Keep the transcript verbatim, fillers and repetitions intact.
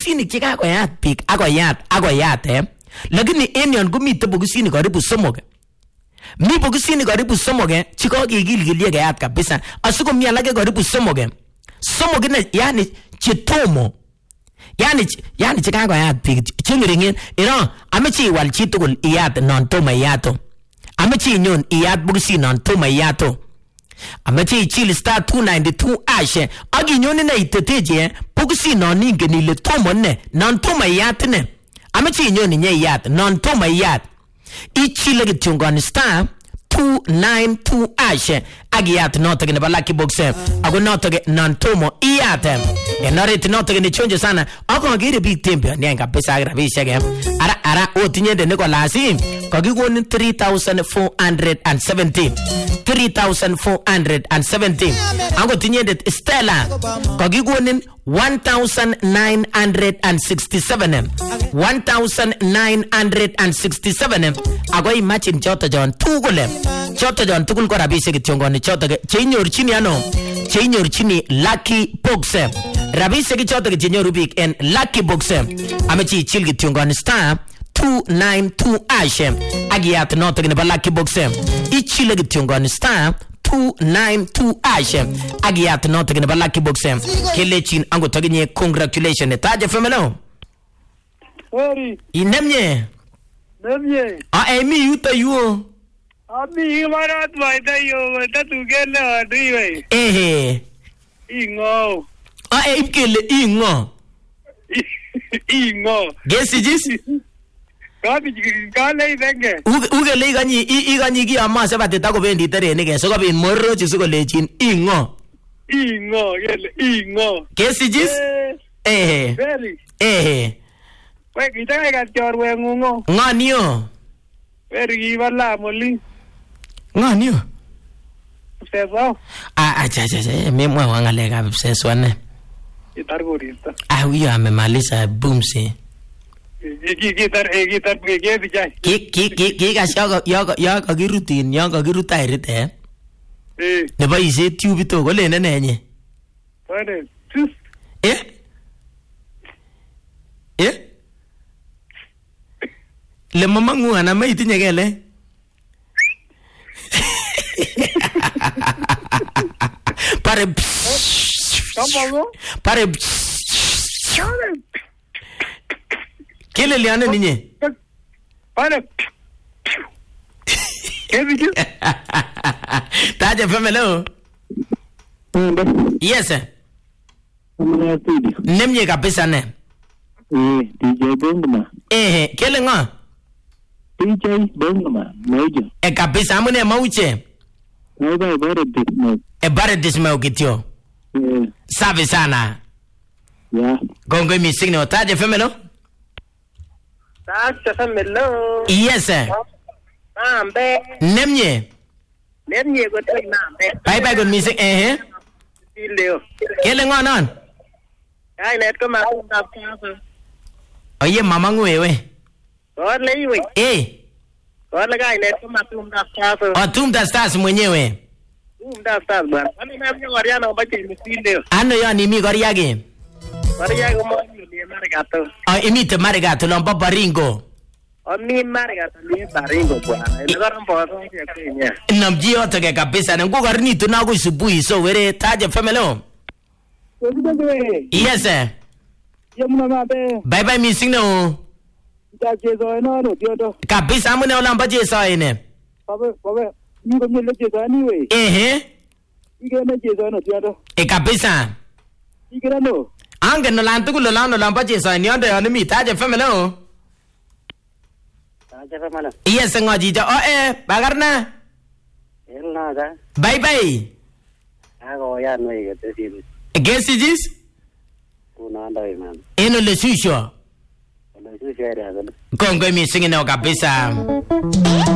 bokisinik che kakoyat biik akoyat akoyat eh lakini en yon komite bokisinik karibu somok. Mi bokisinik karibu somok eh che kokikilkilie keyat kabisa asikomi alake karibu somok eh somok ine yani chetomo yani yani che kakoyat biik che ngeringen ino ameche iwal chi tugul iyat non tomo iyato ameche inyon iyat bokisit non tomo iyato ameche ichil star two ninety-two ashe aginyon ine iteteje eh bokisit non ingen ile tomo ne non tomo iyat ne ameche inyon inye iyat non tomo iyat ichile kityongoni star two ninety-two ashe agiyat notok nebo lucky box ako notok non tomo iyat enoret notok ni chonje sana akagere biik tembe ne kabisa ak rabishek ara ara otinye de Nicholas kakikonin three thousand four hundred seventy three thousand four hundred seventy ako tinye de Stella kakikonin one thousand nine hundred sixty-seven one thousand nine hundred sixty-seven ako imagine choto jon tugul choto jon tugul ko rabishek kityongoni choto che inyorchini ano che inyorchini lucky box rabishek choto che nyoru biik en lucky box amechi ichil kityongoni star two ninety-two ash agiyat notok nebo lucky box ichile kityongoni star two ninety-two ash agiyat notok nebo lucky box kelechin ango taginye congratulations taje femelo Ori inemye nemye a emi yuto yuo ami imarat vaida yo ta tugele adiwe ehe ingo a ipkele ingo ingo gesijis Kati kale idenge ugele iganyi iganyi ki amase batita ko bendi terenik so kobin morrochi sikolechin ingo ingo yele ingo gesijis ehe Beri ehe we kitaka ka chorwe ngungo nganio Beri kibala moli nganio Seso ah acha acha memwa wangale ka seso ne itar gorista ah huyo amemaliza boomsi Ki kitar e kitar ke ke bijai ki ki ki ki ka shaka yaka yaka kirutin yaka kirutai rite eh nebo ise tube to ko lene nenye Pare tus eh eh le mama ngu ana mai tinye kele pare Kambo pare kele liane ninye Pare Ke bijai taje femelo yes nemye kabisa ne Eh, D J Bongma. eh kele ngo D J Bongma, Major. e kabisa amune mauche Bye bye, better this e bare disme ukitio Yeah, safi sana yeah. gongo mising ne taje femelo Tacha famelo yes Ambe nemye Nemye ko tay nambe bye bye good mising eh Leo kele ngo non Ai net ko ma ndap ka oye mama ngwewe Ko le iwe eh Ko le gai net ko ma ndap ka otumta stars mwenyewe Ndap ta bwana Ani na myo waria na bache ni leo ano yani mi goriage Waria ko mo ni margato o imite marigato lomba baringo Ami margato ni baringo bwana Ina ko rambo ko ya kenya namji otoke kabisa na ngugarni tunago isubuhi so were taje femelo yes eh Yamuna mabe bye bye mising no Ta jezo no no tiodo kabisa amune olamba jeso ine Babe babe ni ko mi le jezo ni we ehe Ige na jezo no tiodo e kabisa Ige no ange no lan tugul lan olamba jeso ni onde oni mi taje femelo Tacha famalo yes ngoji jo o eh bagarna Elna da bye bye Ago ya no ige te sibu gesijis Una anda man eno le susho Lo su share gongo mising no kabisa